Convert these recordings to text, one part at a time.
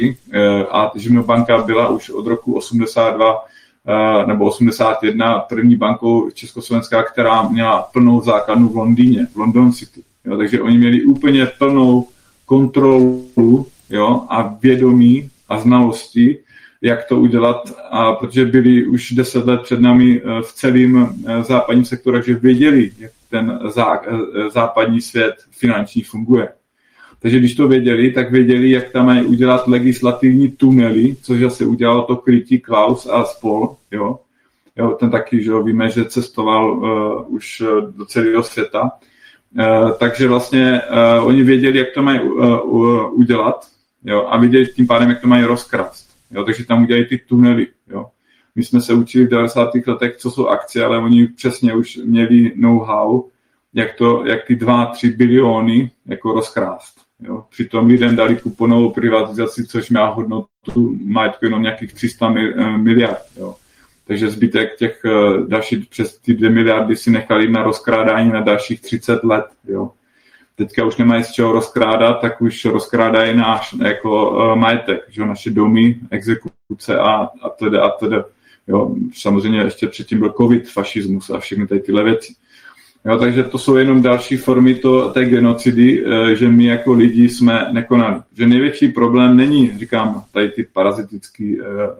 a Živnobanka byla už od roku 82 nebo 81 první bankou československá, která měla plnou základnu v Londýně, v London City. Jo, takže oni měli úplně plnou kontrolu, jo, a vědomí a znalosti, jak to udělat, a protože byli už 10 let před námi v celém západním sektoru, takže věděli, jak ten západní svět finanční funguje. Takže když to věděli, tak věděli, jak tam mají udělat legislativní tunely, což zase udělalo to krytí Klaus a spol. Jo, ten taky, že víme, že cestoval už do celého světa. Takže vlastně oni věděli, jak to mají udělat, jo, a věděli tím pádem, jak to mají rozkrást. Jo, takže tam udělají ty tunely. Jo. My jsme se učili v 90. letech, co jsou akcie, ale oni přesně už měli know-how, jak ty 2-3 biliony jako rozkrást. Jo. Přitom lidem dali kuponovou privatizaci, což má hodnotu majetku jenom nějakých 300 miliard. Jo. Takže zbytek těch dalších přes ty 2 miliardy si nechali na rozkrádání na dalších 30 let. Jo. Teďka už nemají z čeho rozkrádat, tak už rozkrádají náš jako majetek, že naše domy, exekuce a teda. Jo. Samozřejmě ještě předtím byl covid, fašismus a všechny tyhle věci. Jo, takže to jsou jenom další formy té genocidy, že my jako lidi jsme nekonali. Že největší problém není, říkám, tady ty parazitické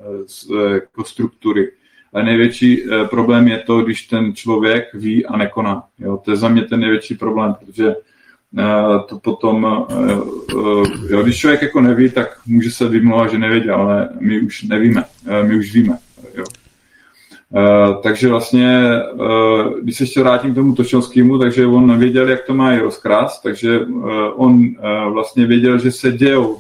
struktury, ale největší problém je to, když ten člověk ví a nekoná. Jo, to je za mě ten největší problém, protože to potom, jo, když člověk jako neví, tak může se vymlouvat, že nevěděl, ale my už nevíme, my už víme. Jo. Takže vlastně, když se ještě vrátím k tomu Tošovskému, takže on věděl, jak to má rozkrást, takže on vlastně věděl, že se dějou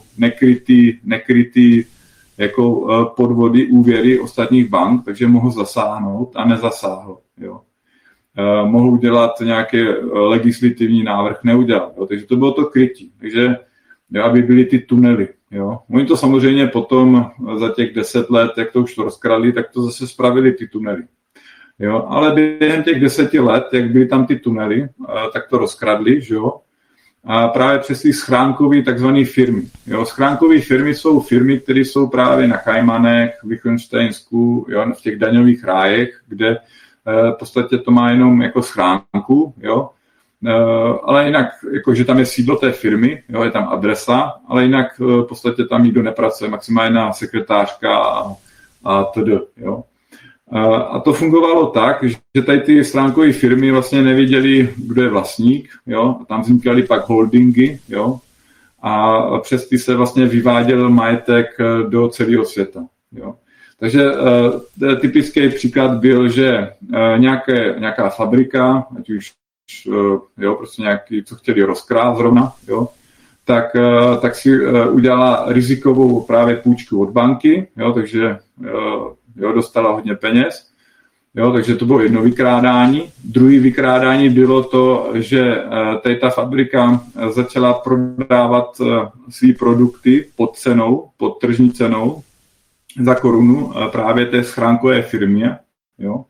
nekrytý jako podvody, úvěry ostatních bank, takže mohl zasáhnout a nezasáhl. Jo. Mohl udělat nějaký legislativní návrh, neudělal. Jo. Takže to bylo to krytí. Takže aby byly ty tunely. Jo. Oni to samozřejmě potom za těch 10 let, jak to už to rozkradli, tak to zase spravili ty tunely. Jo. Ale během těch 10 let, jak byly tam ty tunely, tak to rozkradli, že jo. A právě přes ty schránkové takzvané firmy. Jo. Schránkové firmy jsou firmy, které jsou právě na Kajmanech, v Lichtensteinsku, jo, v těch daňových rájech, kde v podstatě to má jenom jako schránku, jo. Ale jinak, jako, že tam je sídlo té firmy, jo, je tam adresa, ale jinak v podstatě tam nikdo nepracuje, maximálně jedna sekretářka a td. Jo. A to fungovalo tak, že tady ty stránkové firmy vlastně nevěděli, kdo je vlastník, jo, a tam vznikaly pak holdingy, jo, a přes ty se vlastně vyváděl majetek do celého světa. Jo. Takže typický příklad byl, že nějaká fabrika, ať už jo, prostě nějaký, co chtěli rozkrást zrovna, jo, tak si udělala rizikovou právě půjčku od banky, jo, takže jo, dostala hodně peněz, jo, takže to bylo jedno vykrádání. Druhé vykrádání bylo to, že tady ta fabrika začala prodávat své produkty pod cenou, pod tržní cenou za korunu právě té schránkové firmě, jo.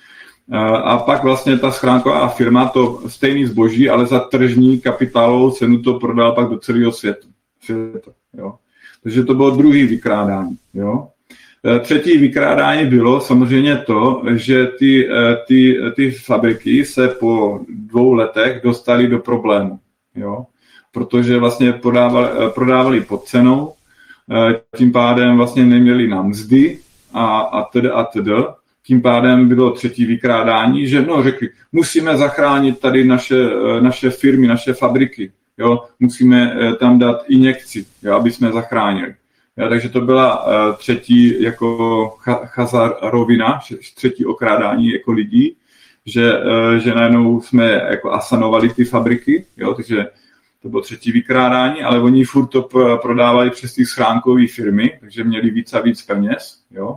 A pak vlastně ta schránková firma to stejný zboží, ale za tržní kapitálovou cenu to prodala pak do celého světa. Jo. Takže to bylo druhý vykrádání. Jo. Třetí vykrádání bylo samozřejmě to, že ty fabriky se po 2 letech dostaly do problému. Jo. Protože vlastně prodávali pod cenou, tím pádem vlastně neměli na mzdy a td. Tím pádem bylo třetí vykrádání, že řekli, musíme zachránit tady naše firmy, naše fabriky, jo? Musíme tam dát injekci, jo? Aby jsme zachránili. Jo? Takže to byla třetí jako chazarovina, třetí okrádání jako lidí, že najednou jsme jako asanovali ty fabriky, jo? Takže to bylo třetí vykrádání, ale oni furt to prodávali přes ty schránkové firmy, takže měli víc a víc peněz, jo?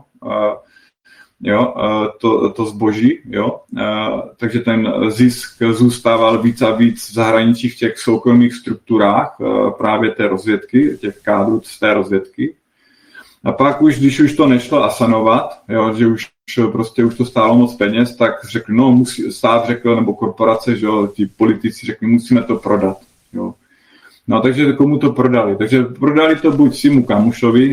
Jo, to zboží, jo, takže ten zisk zůstával víc a víc v zahraničí v těch soukromých strukturách právě té rozvědky, těch kádrů z té rozvědky. A pak už, když už to nešlo asanovat, jo, že už to stálo moc peněz, tak řekli, stát řekl, nebo korporace, že jo, ti politici řekli, musíme to prodat, jo. No, takže komu to prodali? Takže prodali to buď svému kamušovi,